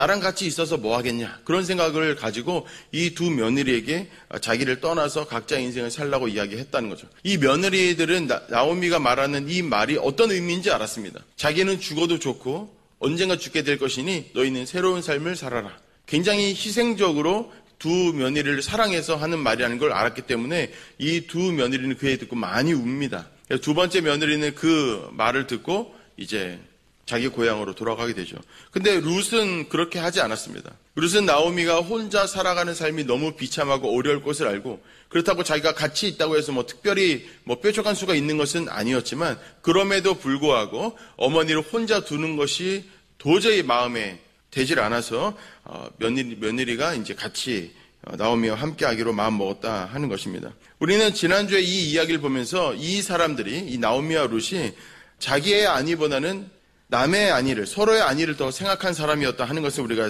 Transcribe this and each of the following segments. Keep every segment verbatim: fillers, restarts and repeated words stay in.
나랑 같이 있어서 뭐 하겠냐 그런 생각을 가지고 이 두 며느리에게 자기를 떠나서 각자 인생을 살라고 이야기했다는 거죠. 이 며느리들은 나, 나오미가 말하는 이 말이 어떤 의미인지 알았습니다. 자기는 죽어도 좋고 언젠가 죽게 될 것이니 너희는 새로운 삶을 살아라. 굉장히 희생적으로 두 며느리를 사랑해서 하는 말이라는 걸 알았기 때문에 이 두 며느리는 그 얘기 듣고 많이 웁니다. 두 번째 며느리는 그 말을 듣고 이제 자기 고향으로 돌아가게 되죠. 근데 룻은 그렇게 하지 않았습니다. 룻은 나오미가 혼자 살아가는 삶이 너무 비참하고 어려울 것을 알고 그렇다고 자기가 같이 있다고 해서 뭐 특별히 뭐 뾰족한 수가 있는 것은 아니었지만 그럼에도 불구하고 어머니를 혼자 두는 것이 도저히 마음에 되질 않아서 어, 며느리, 며느리가 이제 같이 나오미와 함께하기로 마음 먹었다 하는 것입니다. 우리는 지난주에 이 이야기를 보면서 이 사람들이 이 나오미와 룻이 자기의 아내보다는 남의 아내를 서로의 아내를 더 생각한 사람이었다 하는 것을 우리가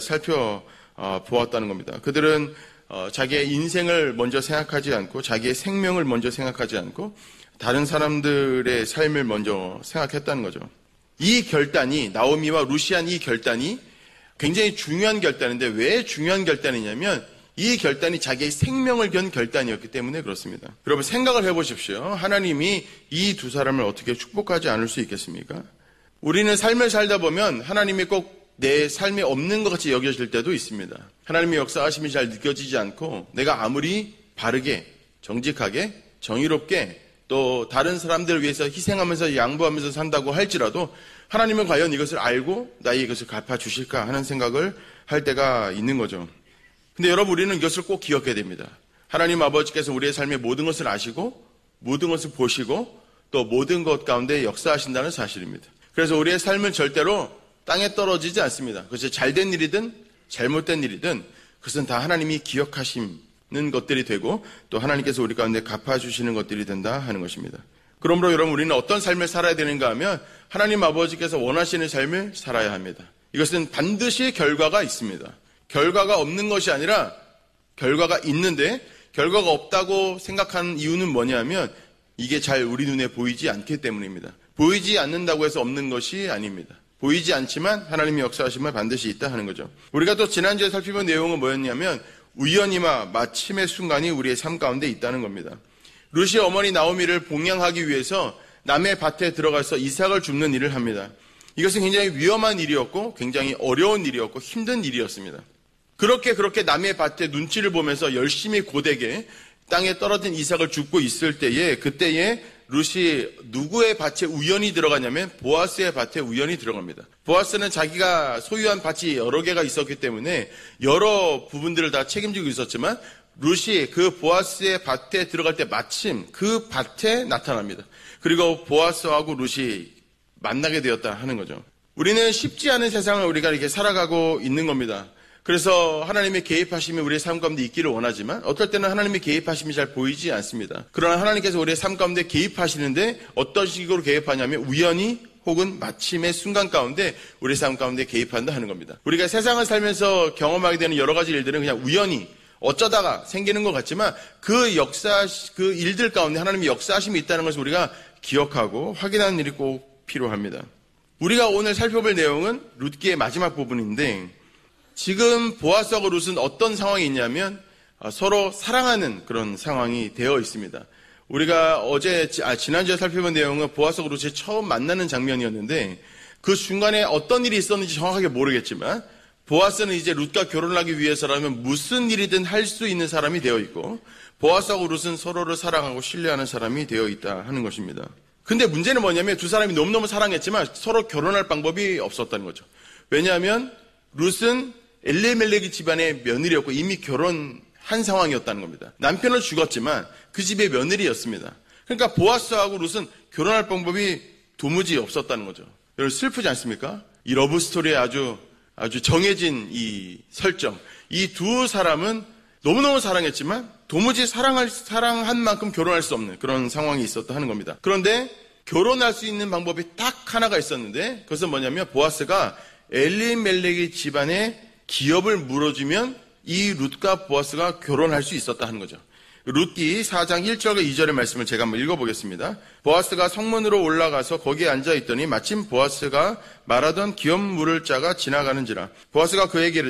살펴보았다는 겁니다. 그들은 자기의 인생을 먼저 생각하지 않고 자기의 생명을 먼저 생각하지 않고 다른 사람들의 삶을 먼저 생각했다는 거죠. 이 결단이 나오미와 룻이 한 이 결단이 굉장히 중요한 결단인데 왜 중요한 결단이냐면 이 결단이 자기의 생명을 건 결단이었기 때문에 그렇습니다. 여러분 생각을 해보십시오. 하나님이 이 두 사람을 어떻게 축복하지 않을 수 있겠습니까? 우리는 삶을 살다 보면 하나님이 꼭 내 삶에 없는 것 같이 여겨질 때도 있습니다. 하나님의 역사하심이 잘 느껴지지 않고 내가 아무리 바르게, 정직하게, 정의롭게 또 다른 사람들을 위해서 희생하면서 양보하면서 산다고 할지라도 하나님은 과연 이것을 알고 나에게 이것을 갚아주실까 하는 생각을 할 때가 있는 거죠. 근데 여러분 우리는 이것을 꼭 기억해야 됩니다. 하나님 아버지께서 우리의 삶의 모든 것을 아시고 모든 것을 보시고 또 모든 것 가운데 역사하신다는 사실입니다. 그래서 우리의 삶은 절대로 땅에 떨어지지 않습니다. 그것이 잘된 일이든 잘못된 일이든 그것은 다 하나님이 기억하시는 것들이 되고 또 하나님께서 우리 가운데 갚아주시는 것들이 된다 하는 것입니다. 그러므로 여러분 우리는 어떤 삶을 살아야 되는가 하면 하나님 아버지께서 원하시는 삶을 살아야 합니다. 이것은 반드시 결과가 있습니다. 결과가 없는 것이 아니라 결과가 있는데 결과가 없다고 생각하는 이유는 뭐냐면 이게 잘 우리 눈에 보이지 않기 때문입니다. 보이지 않는다고 해서 없는 것이 아닙니다. 보이지 않지만 하나님의 역사하심은 반드시 있다 하는 거죠. 우리가 또 지난주에 살펴본 내용은 뭐였냐면 우연이마 마침의 순간이 우리의 삶 가운데 있다는 겁니다. 룻이 어머니 나오미를 봉양하기 위해서 남의 밭에 들어가서 이삭을 줍는 일을 합니다. 이것은 굉장히 위험한 일이었고 굉장히 어려운 일이었고 힘든 일이었습니다. 그렇게 그렇게 남의 밭에 눈치를 보면서 열심히 고되게 땅에 떨어진 이삭을 줍고 있을 때에 그때에 룻이 누구의 밭에 우연히 들어가냐면 보아스의 밭에 우연히 들어갑니다. 보아스는 자기가 소유한 밭이 여러 개가 있었기 때문에 여러 부분들을 다 책임지고 있었지만 룻이 그 보아스의 밭에 들어갈 때 마침 그 밭에 나타납니다. 그리고 보아스하고 룻이 만나게 되었다 하는 거죠. 우리는 쉽지 않은 세상을 우리가 이렇게 살아가고 있는 겁니다. 그래서 하나님의 개입하심이 우리의 삶 가운데 있기를 원하지만 어떨 때는 하나님의 개입하심이 잘 보이지 않습니다. 그러나 하나님께서 우리의 삶 가운데 개입하시는데 어떤 식으로 개입하냐면 우연히 혹은 마침의 순간 가운데 우리의 삶 가운데 개입한다 하는 겁니다. 우리가 세상을 살면서 경험하게 되는 여러 가지 일들은 그냥 우연히 어쩌다가 생기는 것 같지만 그 역사, 그 일들 가운데 하나님의 역사하심이 있다는 것을 우리가 기억하고 확인하는 일이 꼭 필요합니다. 우리가 오늘 살펴볼 내용은 룻기의 마지막 부분인데 지금 보아스하고 룻은 어떤 상황이 있냐면 서로 사랑하는 그런 상황이 되어 있습니다. 우리가 어제 아, 지난주에 살펴본 내용은 보아스하고 룻이 처음 만나는 장면이었는데 그 중간에 어떤 일이 있었는지 정확하게 모르겠지만 보아스는 이제 룻과 결혼을 하기 위해서라면 무슨 일이든 할 수 있는 사람이 되어 있고 보아스하고 룻은 서로를 사랑하고 신뢰하는 사람이 되어 있다 하는 것입니다. 근데 문제는 뭐냐면 두 사람이 너무너무 사랑했지만 서로 결혼할 방법이 없었다는 거죠. 왜냐하면 룻은 엘리멜렉이 집안의 며느리였고 이미 결혼한 상황이었다는 겁니다. 남편은 죽었지만 그 집의 며느리였습니다. 그러니까 보아스하고 룻은 결혼할 방법이 도무지 없었다는 거죠. 여러분 슬프지 않습니까? 이 러브 스토리에 아주 아주 정해진 이 설정. 이 두 사람은 너무너무 사랑했지만 도무지 사랑할, 사랑한 만큼 결혼할 수 없는 그런 상황이 있었다 하는 겁니다. 그런데 결혼할 수 있는 방법이 딱 하나가 있었는데 그것은 뭐냐면 보아스가 엘리멜렉의 집안에 기업을 물어주면 이 룻과 보아스가 결혼할 수 있었다 하는 거죠. 룻기 사 장 일 절과 이 절의 말씀을 제가 한번 읽어보겠습니다. 보아스가 성문으로 올라가서 거기에 앉아있더니 마침 보아스가 말하던 기업 물을 자가 지나가는지라. 보아스가 그에게